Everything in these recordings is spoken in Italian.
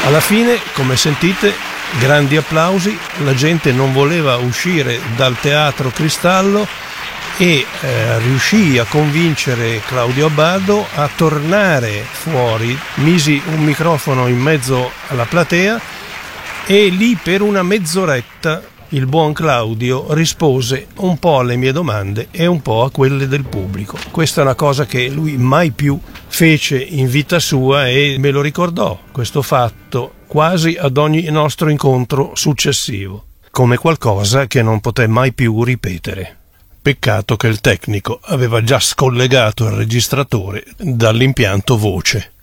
Alla fine, come sentite, grandi applausi, la gente non voleva uscire dal Teatro Cristallo e riuscì a convincere Claudio Abbado a tornare fuori. Misi un microfono in mezzo alla platea e lì per una mezz'oretta il buon Claudio rispose un po' alle mie domande e un po' a quelle del pubblico. Questa è una cosa che lui mai più fece in vita sua e me lo ricordò, questo fatto, quasi ad ogni nostro incontro successivo, come qualcosa che non poté mai più ripetere. Peccato che il tecnico aveva già scollegato il registratore dall'impianto voce.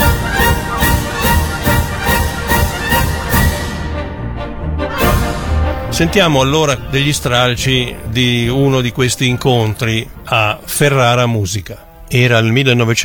Sentiamo allora degli stralci di uno di questi incontri a Ferrara Musica. Era il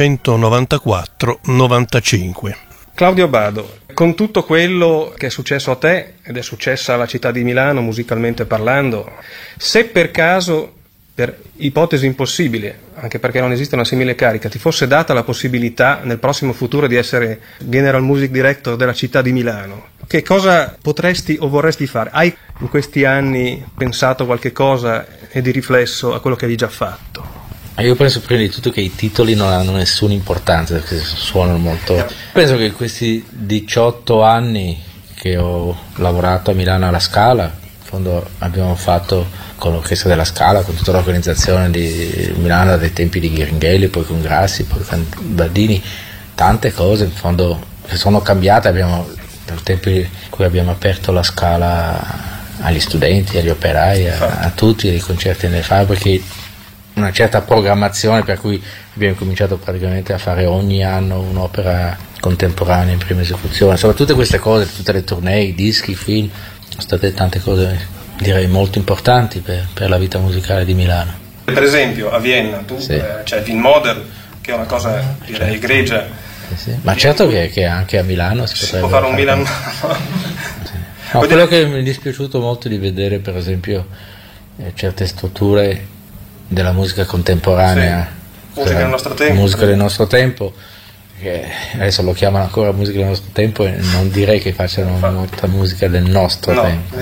1994-95. Claudio Abbado, con tutto quello che è successo a te ed è successo alla città di Milano musicalmente parlando, se per caso, per ipotesi impossibile, anche perché non esiste una simile carica, ti fosse data la possibilità nel prossimo futuro di essere General Music Director della città di Milano, che cosa potresti o vorresti fare? Hai in questi anni pensato qualche cosa e di riflesso a quello che hai già fatto? Io penso prima di tutto che i titoli non hanno nessuna importanza, perché suonano molto. Penso che questi 18 anni che ho lavorato a Milano alla Scala, in fondo abbiamo fatto con l'orchestra della Scala, con tutta l'organizzazione di Milano dai tempi di Ghiringhelli, poi con Grassi, poi con Baldini, tante cose in fondo che sono cambiate. Abbiamo dal tempo in cui abbiamo aperto la Scala agli studenti, agli operai, a tutti, ai concerti nelle fabbriche, una certa programmazione per cui abbiamo cominciato praticamente a fare ogni anno un'opera contemporanea in prima esecuzione. Insomma, tutte queste cose, tutte le tournée, i dischi, i film, sono state tante cose, direi, molto importanti per la vita musicale di Milano. Per esempio a Vienna tu c'è Wien Modern, che è una cosa, direi, egregia. Sì. Ma certo che anche a Milano si potrebbe può fare un Milan. No, quello che mi è dispiaciuto molto di vedere, per esempio, certe strutture della musica contemporanea, musica del nostro tempo, musica del nostro tempo, che adesso lo chiamano ancora musica del nostro tempo, e non direi che facciano molta musica del nostro tempo.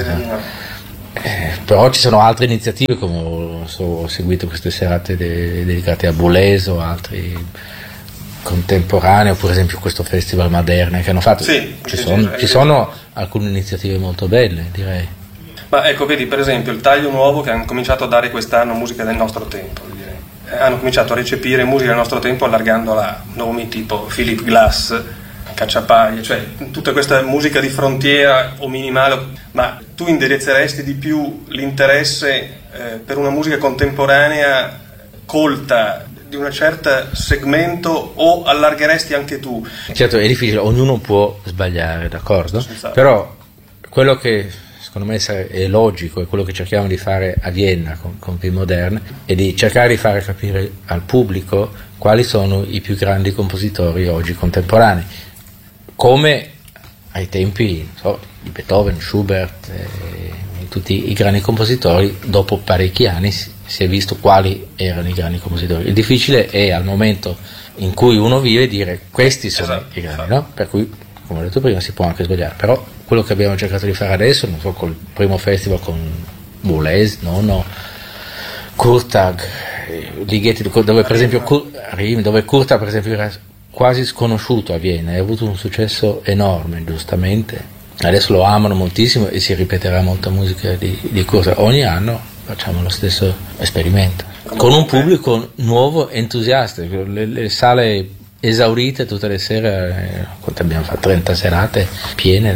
Però ci sono altre iniziative, come ho seguito queste serate dedicate a Boulez o altri contemporanei, o per esempio questo festival Maderne che hanno fatto. Ci sono alcune iniziative molto belle, direi. Ma ecco, vedi, per esempio il taglio nuovo che hanno cominciato a dare quest'anno, musica del nostro tempo, direi. Hanno cominciato a recepire musica del nostro tempo allargandola a nomi tipo Philip Glass, Cacciapaglia, cioè tutta questa musica di frontiera o minimale. Ma tu indirizzeresti di più l'interesse per una musica contemporanea colta di un certo segmento, o allargheresti anche tu? Certo, è difficile, ognuno può sbagliare, d'accordo? Però quello che secondo me è logico, è quello che cerchiamo di fare a Vienna con Wien Modern, è di cercare di fare capire al pubblico quali sono i più grandi compositori oggi contemporanei, come ai tempi di Beethoven, Schubert, tutti i grandi compositori. Dopo parecchi anni si è visto quali erano i grandi compositori. Il difficile è al momento in cui uno vive dire questi sono i grandi, no? Per cui, come ho detto prima, si può anche sbagliare, però quello che abbiamo cercato di fare adesso, non so, col primo festival con Boulez, Nono, Kurtag, Ligeti, dove per esempio Kurtag per esempio era quasi sconosciuto a Vienna, ha avuto un successo enorme, giustamente. Adesso lo amano moltissimo e si ripeterà molta musica di Kurtag. Ogni anno facciamo lo stesso esperimento con un pubblico nuovo, entusiasta, le sale esaurite tutte le sere, quanto abbiamo fatto, 30 serate piene.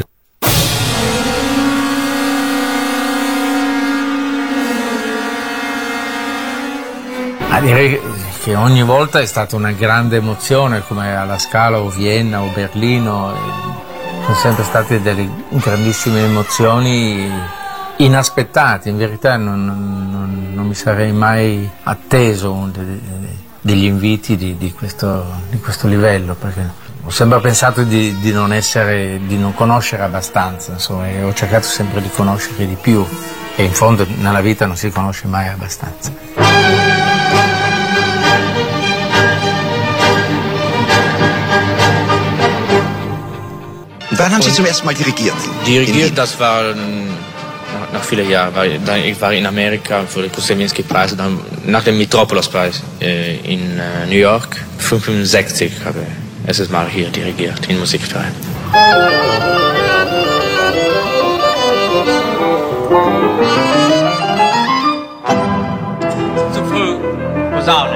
Direi che ogni volta è stata una grande emozione, come alla Scala o Vienna o Berlino, sono sempre state delle grandissime emozioni inaspettate. In verità non mi sarei mai atteso degli inviti di questo livello, perché ho sempre pensato di non conoscere abbastanza, insomma, e ho cercato sempre di conoscere di più, e in fondo nella vita non si conosce mai abbastanza. Wann haben Sie zum ersten Mal dirigiert? Dirigiert, das war nach vielen Jahren. Ich war in Amerika für den Koselwinski-Preis und dann nach dem Metropolis-Preis in New York. 65 habe ich erstes Mal hier dirigiert, in Musikverein. Zu früh. Posaune.